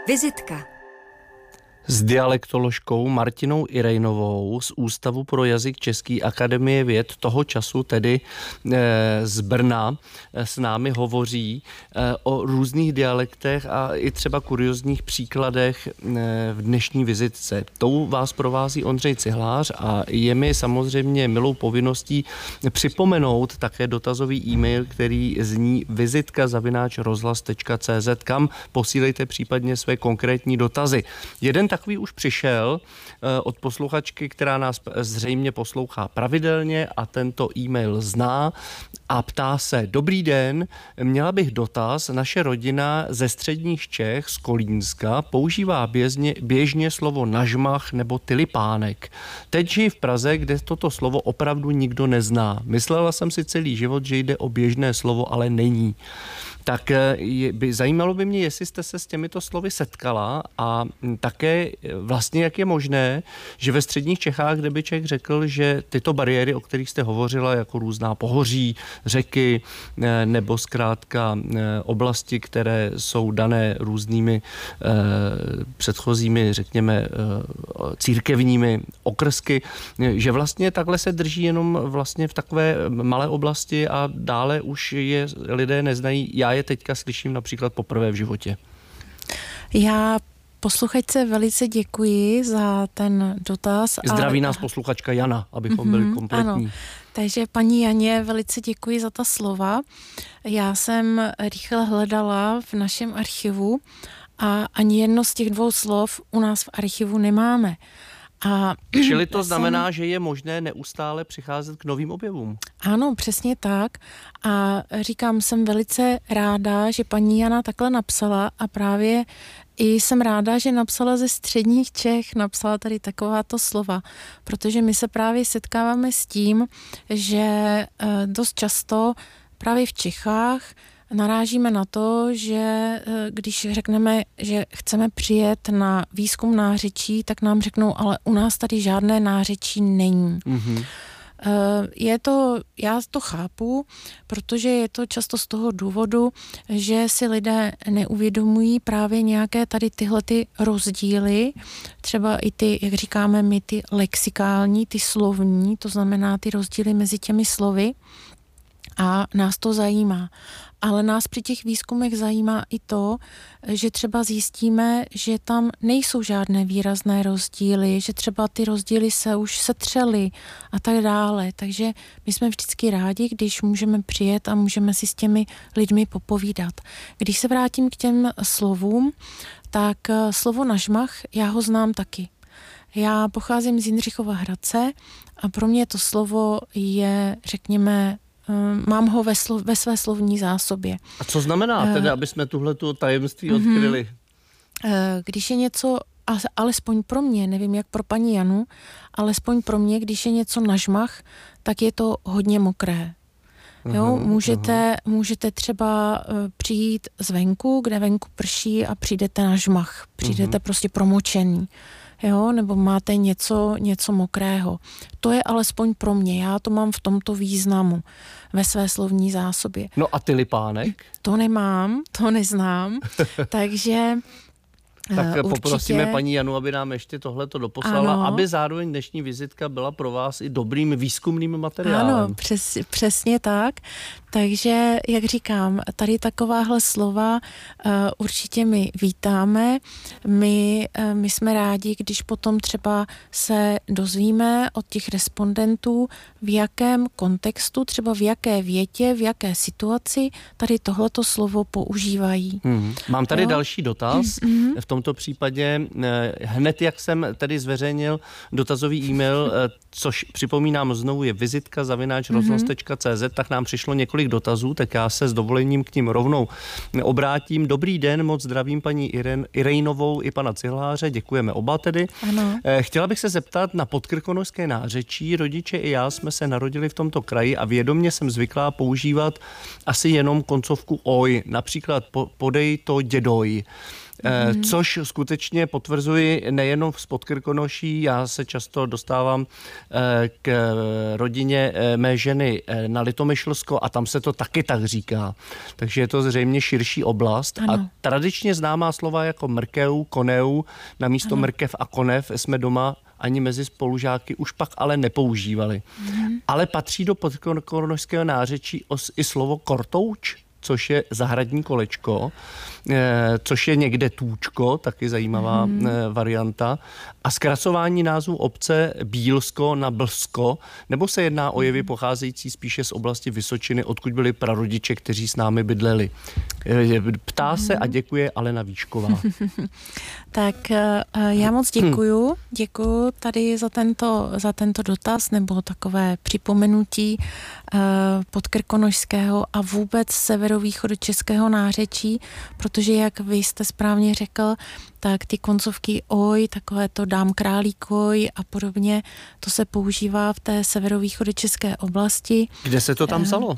Vizitka. S dialektoložkou Martinou Irejnovou z Ústavu pro jazyk České akademie věd, toho času tedy z Brna, s námi hovoří o různých dialektech a i třeba kuriozních příkladech v dnešní vizitce. Tou vás provází Ondřej Cihlář a je mi samozřejmě milou povinností připomenout také dotazový e-mail, který zní vizitka@rozhlas.cz, kam posílejte případně své konkrétní dotazy. Jeden takový už přišel od posluchačky, která nás zřejmě poslouchá pravidelně a tento e-mail zná a ptá se: Dobrý den, měla bych dotaz. Naše rodina ze středních Čech, z Kolínska, používá běžně slovo nažmach nebo tylipánek. Teď žiji v Praze, kde toto slovo opravdu nikdo nezná. Myslela jsem si celý život, že jde o běžné slovo, ale není. Tak zajímalo by mě, jestli jste se s těmito slovy setkala a také vlastně jak je možné, že ve středních Čechách, kde by Čech řekl, že tyto bariéry, o kterých jste hovořila, jako různá pohoří, řeky nebo zkrátka oblasti, které jsou dané různými předchozími, řekněme, církevními okrsky, že vlastně takhle se drží jenom vlastně v takové malé oblasti a dále už je lidé neznají. Já je teďka slyším například poprvé v životě. Já posluchačce velice děkuji za ten dotaz. Zdraví nás posluchačka Jana, abychom byli kompletní. Ano. Takže paní Janě velice děkuji za ta slova. Já jsem rychle hledala v našem archivu a ani jedno z těch dvou slov u nás v archivu nemáme. Čili to znamená, že je možné neustále přicházet k novým objevům. Ano, přesně tak. A říkám, jsem velice ráda, že paní Jana takhle napsala a právě i jsem ráda, že napsala ze středních Čech, napsala tady takováto slova, protože my se právě setkáváme s tím, že dost často právě v Čechách narážíme na to, že když řekneme, že chceme přijet na výzkum nářečí, tak nám řeknou, ale u nás tady žádné nářečí není. Mm-hmm. Já to chápu, protože je to často z toho důvodu, že si lidé neuvědomují právě nějaké tady tyhle ty rozdíly, třeba i ty, jak říkáme my, ty lexikální, ty slovní, to znamená ty rozdíly mezi těmi slovy a nás to zajímá. Ale nás při těch výzkumech zajímá i to, že třeba zjistíme, že tam nejsou žádné výrazné rozdíly, že třeba ty rozdíly se už setřely a tak dále. Takže my jsme vždycky rádi, když můžeme přijet a můžeme si s těmi lidmi popovídat. Když se vrátím k těm slovům, tak slovo nažmach, já ho znám taky. Já pocházím z Jindřichova Hradce a pro mě to slovo je, řekněme, mám ho ve své slovní zásobě. A co znamená tedy, aby jsme tuhletu tajemství odkryli? Když je něco, alespoň pro mě, nevím jak pro paní Janu, alespoň pro mě, když je něco nažmach, tak je to hodně mokré. Jo, můžete třeba přijít zvenku, kde venku prší a přijdete na žmach. Přijdete prostě promočený. Jo, nebo máte něco mokrého. To je alespoň pro mě. Já to mám v tomto významu ve své slovní zásobě. No a tylipánek? To nemám, to neznám. Takže tak poprosíme paní Janu, aby nám ještě tohleto doposlala, ano, aby zároveň dnešní vizitka byla pro vás i dobrým výzkumným materiálem. Ano, přesně tak. Takže, jak říkám, tady takováhle slova určitě my vítáme. My jsme rádi, když potom třeba se dozvíme od těch respondentů, v jakém kontextu, třeba v jaké větě, v jaké situaci tady tohleto slovo používají. Mám tady další dotaz. V tomto případě hned, jak jsem tady zveřejnil dotazový e-mail, což připomínám znovu je vizitka@rozhlas.cz, tak nám přišlo několik dotazů, tak já se s dovolením k ním rovnou obrátím. Dobrý den, moc zdravím paní Irejnovou i pana Cihláře, děkujeme oba tedy. Ano. Chtěla bych se zeptat na podkrkonošské nářečí. Rodiče i já jsme se narodili v tomto kraji a vědomě jsem zvyklá používat asi jenom koncovku oj, například podej to dědoj. což skutečně potvrzuji nejenom z Podkrkonoší, já se často dostávám k rodině mé ženy na Litomyšlsko a tam se to taky tak říká. Takže je to zřejmě širší oblast. Ano. A tradičně známá slova jako mrkeu, koneu, namísto mrkev a konev jsme doma ani mezi spolužáky už pak ale nepoužívali. Ale patří do podkrkonošského nářečí i slovo kortouč, což je zahradní kolečko, což je někde tůčko, taky zajímavá varianta. A zkracování názvu obce Bílsko na Blsko, nebo se jedná o jevy pocházející spíše z oblasti Vysočiny, odkud byli prarodiče, kteří s námi bydleli. Ptá se a děkuje Alena Výšková. Tak já moc děkuju. Děkuju tady za tento dotaz nebo takové připomenutí podkrkonošského a vůbec severovýchodočeského nářečí, protože jak vy jste správně řekl, tak ty koncovky oj, takové to dám králíkoj a podobně, to se používá v té severovýchodočeské oblasti. Kde se to tam vzalo?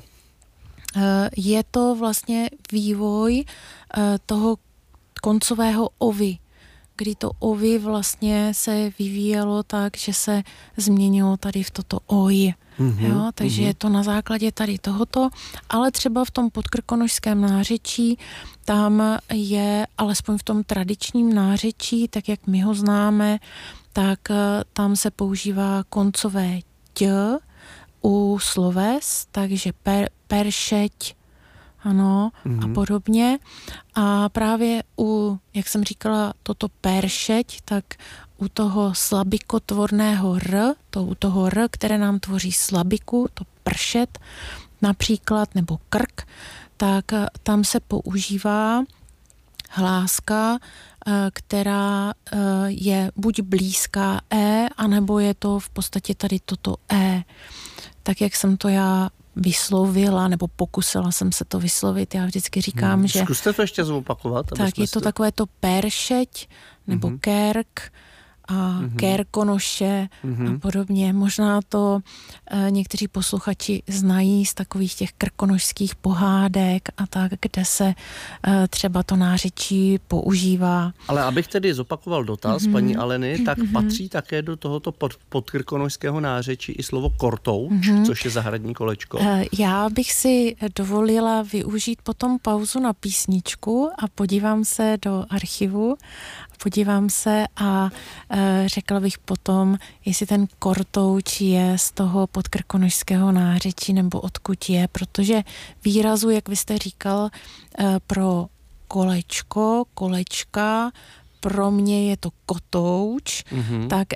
Je to vlastně vývoj toho koncového ovy, kdy to ovy vlastně se vyvíjelo tak, že se změnilo tady v toto oj. Jo, takže je to na základě tady tohoto, ale třeba v tom podkrkonošském nářečí, tam je, alespoň v tom tradičním nářečí, tak jak my ho známe, tak tam se používá koncové ť u sloves, takže peršeť, ano, a podobně. A právě jak jsem říkala, toto peršeť, tak u toho slabikotvorného u toho r, které nám tvoří slabiku, to pršet například, nebo krk, tak tam se používá hláska, která je buď blízká anebo je to v podstatě tady toto tak jak jsem to já vyslovila, nebo pokusila jsem se to vyslovit. Já vždycky říkám, že... Zkuste to ještě zopakovat. Tak je to takové to peršeť, nebo kerk a kérkonoše a podobně. Možná to někteří posluchači znají z takových těch krkonošských pohádek a tak, kde se třeba to nářečí používá. Ale abych tedy zopakoval dotaz paní Aleny, tak patří také do tohoto podkrkonošského nářečí i slovo kortouč, což je zahradní kolečko. Já bych si dovolila využít potom pauzu na písničku a podívám se do archivu, podívám se a řekla bych potom, jestli ten kortouč je z toho podkrkonošského nářečí nebo odkud je, protože výrazu, jak vy jste říkal, pro kolečko, kolečka, pro mě je to kotouč, tak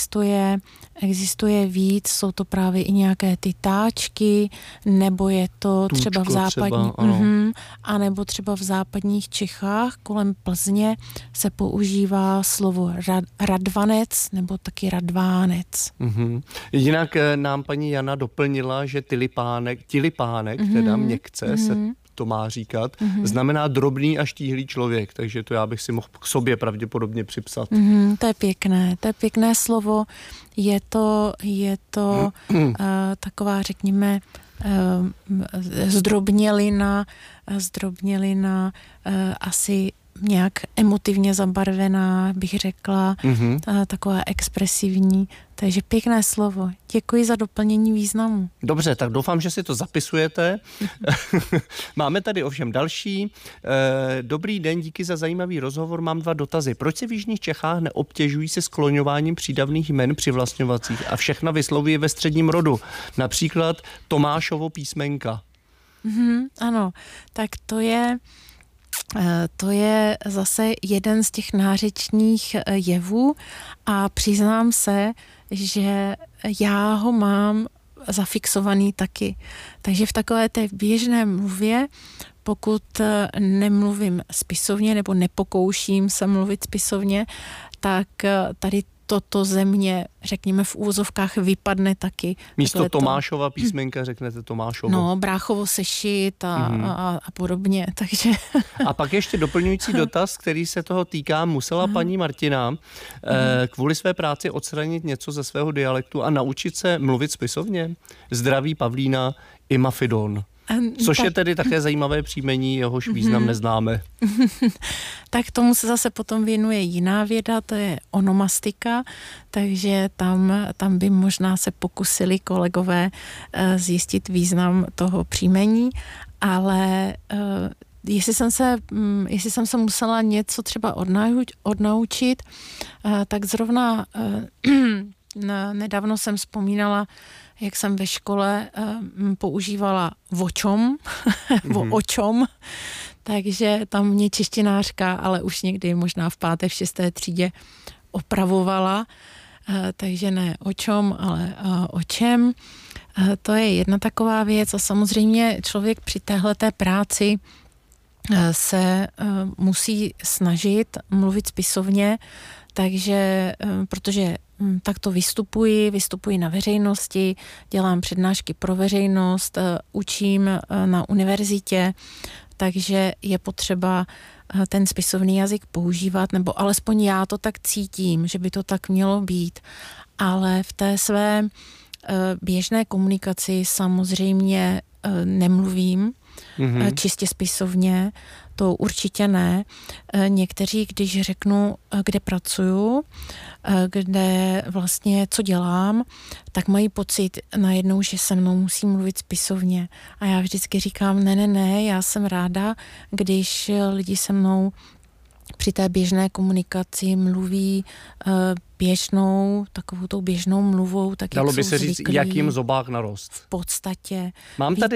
existuje víc, jsou to právě i nějaké ty táčky, nebo je to Tůčko třeba v západní, a nebo třeba v západních Čechách, kolem Plzně se používá slovo radvanec, nebo taky radvánec. Jinak nám paní Jana doplnila, že tilipánek, teda měkce se to má říkat, znamená drobný a štíhlý člověk, takže to já bych si mohl k sobě pravděpodobně připsat. To je pěkné slovo, je to taková, řekněme, zdrobnělina, asi nějak emotivně zabarvená, bych řekla, taková expresivní. Takže pěkné slovo. Děkuji za doplnění významu. Dobře, tak doufám, že si to zapisujete. Máme tady ovšem další. Dobrý den, díky za zajímavý rozhovor. Mám 2 dotazy. Proč se v jižních Čechách neobtěžují se skloňováním přídavných jmen přivlastňovacích a všechna vyslovují ve středním rodu? Například Tomášovo písmenka. Ano, tak to je zase jeden z těch nářečních jevů a přiznám se, že já ho mám zafixovaný taky. Takže v takové té běžné mluvě, pokud nemluvím spisovně nebo nepokouším se mluvit spisovně, tak tady toto země, řekněme v úvozovkách, vypadne taky. Místo Tomášova písmenka řeknete Tomášovo. No, bráchovo sešit a podobně, takže... A pak ještě doplňující dotaz, který se toho týká. Musela paní Martina kvůli své práci odstranit něco ze svého dialektu a naučit se mluvit spisovně? Zdraví Pavlína Imafidon. Což je tedy také zajímavé příjmení, jehož význam neznáme. Tak tomu se zase potom věnuje jiná věda, to je onomastika, takže tam by možná se pokusili kolegové zjistit význam toho příjmení, ale jestli jsem se musela něco třeba odnaučit, tak zrovna nedávno jsem vzpomínala, jak jsem ve škole používala vočom, očom, takže tam mě češtinářka, ale už někdy možná v 5., v 6. třídě opravovala, takže ne očom, ale očem. To je jedna taková věc a samozřejmě člověk při téhleté práci se musí snažit mluvit spisovně, takže protože takto vystupuji na veřejnosti, dělám přednášky pro veřejnost, učím na univerzitě, takže je potřeba ten spisovný jazyk používat, nebo alespoň já to tak cítím, že by to tak mělo být, ale v té své běžné komunikaci samozřejmě nemluvím čistě spisovně, to určitě ne. Někteří, když řeknu, kde pracuju, kde vlastně co dělám, tak mají pocit najednou, že se mnou musí mluvit spisovně. A já vždycky říkám, ne, já jsem ráda, když lidi se mnou při té běžné komunikaci mluví běžnou, takovou tou běžnou mluvou, tak dalo jak by jsou se říct, zvyklí, jak jim zobák narost. V podstatě. Mám tady,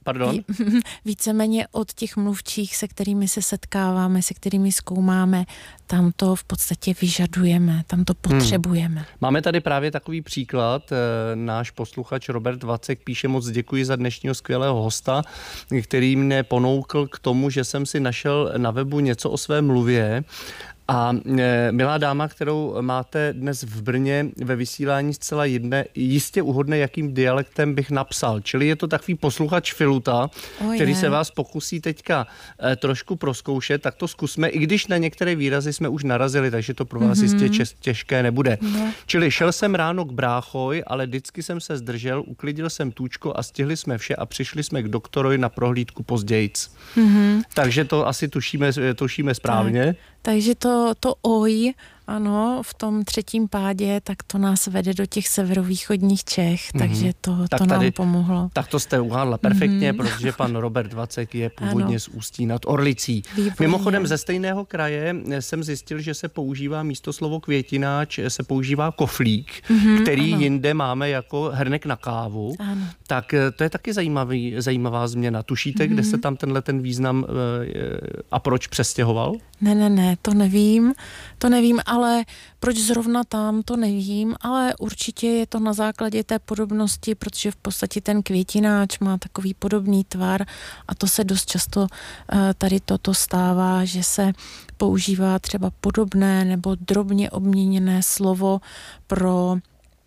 víceméně od těch mluvčích, se kterými se setkáváme, se kterými zkoumáme, tam to v podstatě vyžadujeme, tam to potřebujeme. Máme tady právě takový příklad. Náš posluchač Robert Vacek píše: moc děkuji za dnešního skvělého hosta, který mě ponoukl k tomu, že jsem si našel na webu něco o své mluvě. A milá dáma, kterou máte dnes v Brně ve vysílání zcela jistě uhodne, jakým dialektem bych napsal. Čili je to takový posluchač Filuta, který se vás pokusí teďka trošku prozkoušet, tak to zkusme, i když na některé výrazy jsme už narazili, takže to pro vás jistě těžké nebude. Čili šel jsem ráno k bráchoj, ale vždycky jsem se zdržel, uklidil jsem tůčko a stihli jsme vše a přišli jsme k doktorovi na prohlídku pozdějc. Takže to asi tušíme správně. Takže to oj, ano, v tom 3. pádě, tak to nás vede do těch severovýchodních Čech, takže to nám pomohlo. Tak to jste uhádla perfektně, protože pan Robert Vacek je původně z Ústí nad Orlicí. Výborně. Mimochodem ze stejného kraje jsem zjistil, že se používá místo slovo květináč, se používá koflík, který jinde máme jako hrnek na kávu. Ano. Tak to je taky zajímavá změna. Tušíte, kde se tam ten význam a proč přestěhoval? Ne, to nevím, ale proč zrovna tam, to nevím, ale určitě je to na základě té podobnosti, protože v podstatě ten květináč má takový podobný tvar a to se dost často tady toto stává, že se používá třeba podobné nebo drobně obměněné slovo pro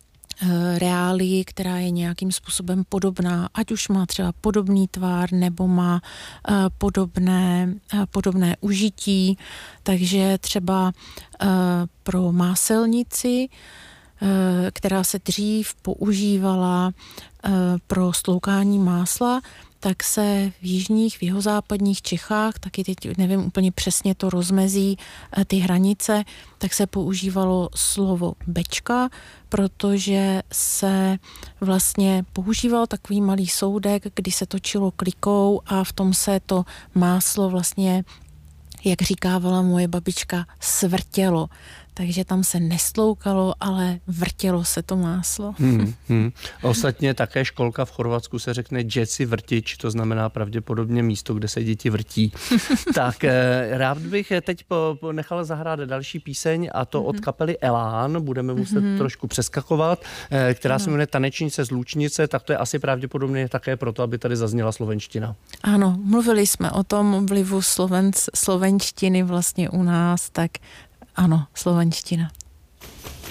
reálii, která je nějakým způsobem podobná, ať už má třeba podobný tvar nebo má podobné užití, takže třeba pro máselnici, která se dřív používala pro stloukání másla, tak se v jihozápadních Čechách, taky teď nevím úplně přesně to rozmezí, ty hranice, tak se používalo slovo bečka, protože se vlastně používal takový malý soudek, kdy se točilo klikou a v tom se to máslo vlastně, jak říkávala moje babička, svrtělo. Takže tam se nestloukalo, ale vrtělo se to máslo. Ostatně také školka v Chorvatsku se řekne děci vrtič, to znamená pravděpodobně místo, kde se děti vrtí. Tak rád bych teď nechala zahrát další píseň, a to od kapely Elán, budeme muset trošku přeskakovat, která se jmenuje Tanečnice z Lučnice, tak to je asi pravděpodobně také proto, aby tady zazněla slovenština. Ano, mluvili jsme o tom vlivu slovenštiny vlastně u nás, tak ano, slovenština.